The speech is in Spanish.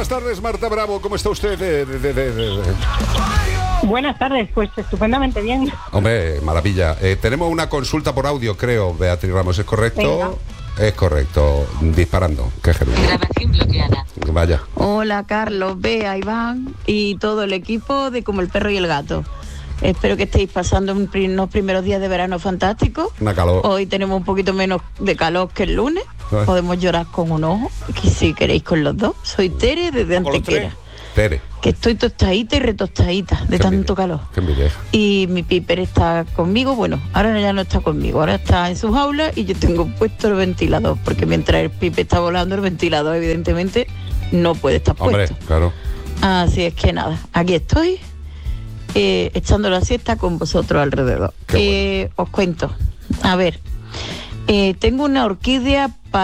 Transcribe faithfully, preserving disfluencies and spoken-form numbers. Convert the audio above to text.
tardes, Marta Bravo. ¿Cómo está usted? De, de, de, de, de? Buenas tardes, pues estupendamente bien. Hombre, maravilla. Eh, tenemos una consulta por audio, creo, Beatriz Ramos. ¿Es correcto? Venga. Es correcto. Disparando. Qué gerundio. Grabación bloqueada. Vaya. Hola Carlos, Bea, Iván y todo el equipo de Como el Perro y el Gato. Espero que estéis pasando un pri- unos primeros días de verano fantásticos. Una calor. Hoy tenemos un poquito menos de calor que el lunes. Ay. Podemos llorar con un ojo, que si queréis con los dos. Soy Tere desde ¿Con los Antequera, tres? Tere. que estoy tostadita y retostadita de Qué tanto envidia. calor. Qué envidia. Y mi Piper está conmigo, bueno, ahora ya no está conmigo, ahora está en sus aulas y yo tengo puesto el ventilador, porque mientras el Piper está volando, el ventilador evidentemente no puede estar Hombre, puesto. claro. Así es que nada, aquí estoy, eh, echando la siesta con vosotros alrededor. Qué Eh, os cuento, a ver, eh, tengo una orquídea